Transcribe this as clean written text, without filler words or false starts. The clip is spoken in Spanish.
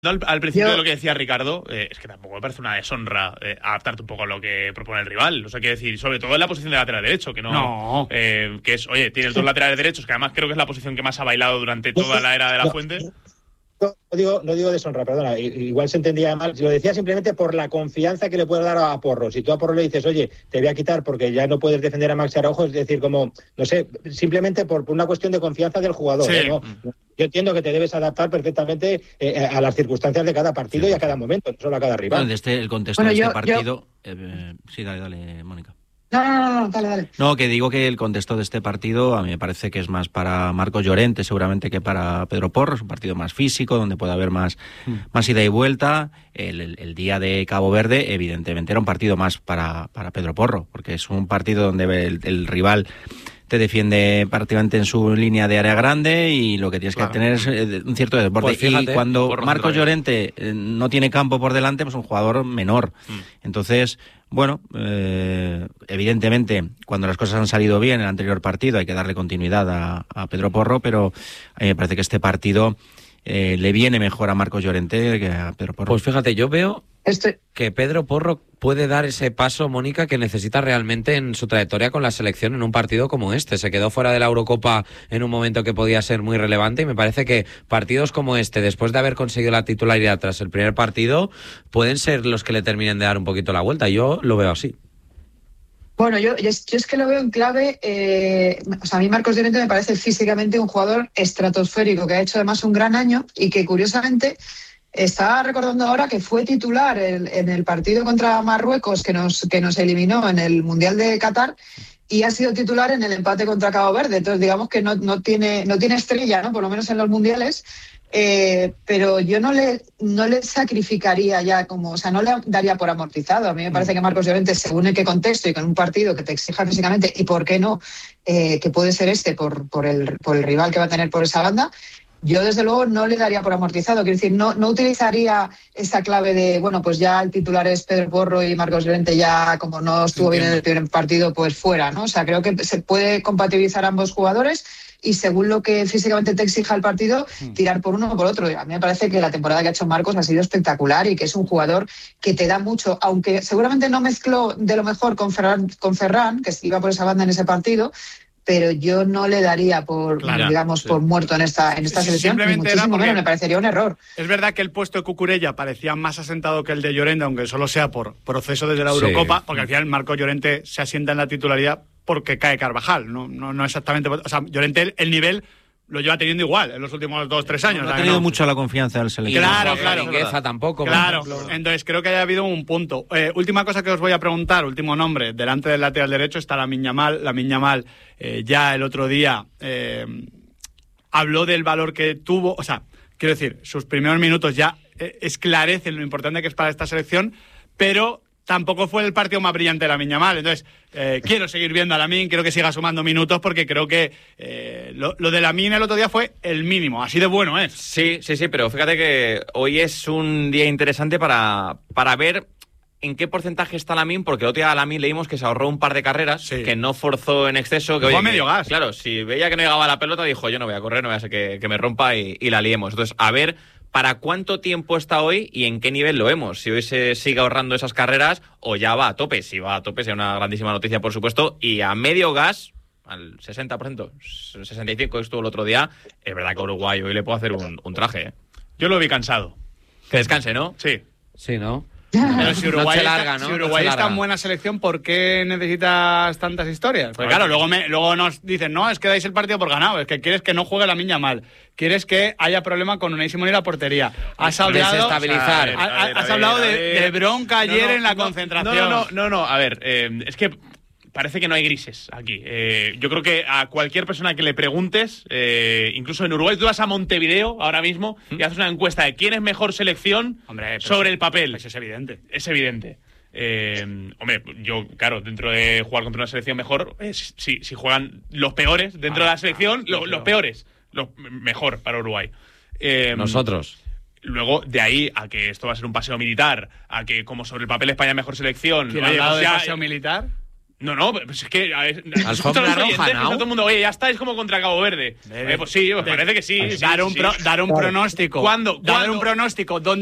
Al principio de lo que decía Ricardo, es que tampoco me parece una deshonra adaptarte un poco a lo que propone el rival. O sea, quiero decir, sobre todo en la posición de lateral derecho, que no. Que es, oye, tienes dos laterales derechos, que además creo que es la posición que más ha bailado durante toda la era de la Fuente. No digo deshonra, perdona, igual se entendía mal. Lo decía simplemente por la confianza que le puedes dar a Porro. Si tú a Porro le dices, oye, te voy a quitar porque ya no puedes defender a Maxi Araujo, es decir, como, no sé, simplemente por una cuestión de confianza del jugador. Sí. ¿No? Yo entiendo que te debes adaptar perfectamente a las circunstancias de cada partido y a cada momento, no solo a cada rival. Bueno, el contexto de este partido... Sí, dale, Mónica. No, dale. No, que digo que el contexto de este partido a mí me parece que es más para Marcos Llorente seguramente que para Pedro Porro. Es un partido más físico, donde puede haber más ida y vuelta. El día de Cabo Verde, evidentemente, era un partido más para Pedro Porro, porque es un partido donde el rival te defiende prácticamente en su línea de área grande y lo que tienes que tener es un cierto desborde. Pues fíjate, y cuando Marcos Llorente no tiene campo por delante, pues es un jugador menor. Entonces, bueno, evidentemente, cuando las cosas han salido bien en el anterior partido hay que darle continuidad a Pedro Porro, pero a mí me parece que este partido le viene mejor a Marcos Llorente que a Pedro Porro. Pues fíjate, yo veo que Pedro Porro puede dar ese paso, Mónica, que necesita realmente en su trayectoria con la selección en un partido como este. Se quedó fuera de la Eurocopa en un momento que podía ser muy relevante y me parece que partidos como este, después de haber conseguido la titularidad tras el primer partido, pueden ser los que le terminen de dar un poquito la vuelta. Yo lo veo así. Bueno, yo es que lo veo en clave. A mí Marcos Llorente me parece físicamente un jugador estratosférico, que ha hecho además un gran año y que curiosamente estaba recordando ahora que fue titular en el partido contra Marruecos que nos eliminó en el Mundial de Qatar y ha sido titular en el empate contra Cabo Verde. Entonces digamos que no tiene estrella, ¿no? Por lo menos en los mundiales. Pero yo no le sacrificaría ya no le daría por amortizado. A mí me parece que Marcos Llorente, según en qué contexto y con un partido que te exija físicamente, y por qué no, que puede ser por el rival que va a tener por esa banda, yo desde luego no le daría por amortizado. Quiero decir, no utilizaría esa clave de, bueno, pues ya el titular es Pedro Porro y Marcos Llorente ya, como no estuvo bien en el primer partido, pues fuera, ¿no? O sea, creo que se puede compatibilizar ambos jugadores y según lo que físicamente te exija el partido, tirar por uno o por otro. A mí me parece que la temporada que ha hecho Marcos ha sido espectacular y que es un jugador que te da mucho, aunque seguramente no mezcló de lo mejor con Ferran, que iba por esa banda en ese partido, pero yo no le daría por muerto en esta selección. Muchísimo menos, me parecería un error. Es verdad que el puesto de Cucurella parecía más asentado que el de Llorente, aunque solo sea por proceso desde la Eurocopa, porque al final Marcos Llorente se asienta en la titularidad porque cae Carvajal, no exactamente. O sea, Llorente el nivel lo lleva teniendo igual en los últimos 2-3 años. No ha tenido mucho la confianza del seleccionado. Claro. Mingueza tampoco. Claro, entonces creo que haya habido un punto. Última cosa que os voy a preguntar, último nombre, delante del lateral derecho está Lamine Yamal. Ya el otro día habló del valor que tuvo, o sea, quiero decir, sus primeros minutos ya esclarecen lo importante que es para esta selección, pero tampoco fue el partido más brillante de Lamine Yamal. Entonces, quiero seguir viendo a Lamine, quiero que siga sumando minutos porque creo que lo de Lamine el otro día fue el mínimo, así de bueno es. Sí, pero fíjate que hoy es un día interesante para ver en qué porcentaje está Lamine, porque el otro día a Lamine leímos que se ahorró un par de carreras, que no forzó en exceso. Que fue a medio gas. Claro, si veía que no llegaba la pelota, dijo, yo no voy a correr, no voy a hacer que me rompa y la liemos. Entonces, a ver para cuánto tiempo está hoy y en qué nivel lo vemos. Si hoy se sigue ahorrando esas carreras o ya va a tope. Si va a tope, sería una grandísima noticia, por supuesto. Y a medio gas, al 60%, 65% que estuvo el otro día, es verdad que Uruguay hoy le puede hacer un traje. Yo lo vi cansado. Que descanse, ¿no? Sí. Sí, ¿no? Pero si Uruguay, si Uruguay está en buena selección, ¿por qué necesitas tantas historias? Pues claro, luego nos dicen, no, es que dais el partido por ganado, es que quieres que no juegue Lamine Yamal, quieres que haya problema con Unai Simón y la portería. Has hablado, desestabilizar. Has hablado de bronca ayer en la concentración. No, a ver, es que parece que no hay grises aquí. Yo creo que a cualquier persona que le preguntes, incluso en Uruguay, tú vas a Montevideo ahora mismo y haces una encuesta de quién es mejor selección sobre el papel. Pues es evidente. Es evidente. Yo, claro, dentro de jugar contra una selección mejor, si juegan los peores dentro de la selección, los peores, mejor para Uruguay. Nosotros. Luego, de ahí a que esto va a ser un paseo militar, a que como sobre el papel España mejor selección... ¿Quién ha hablado de paseo militar? No, pues es que Alfombra roja, ¿no? todo el mundo, oye, ya está, es como contra Cabo Verde. Pues sí, pues parece que sí. Dar un pronóstico. ¿Cuándo? Dar un pronóstico.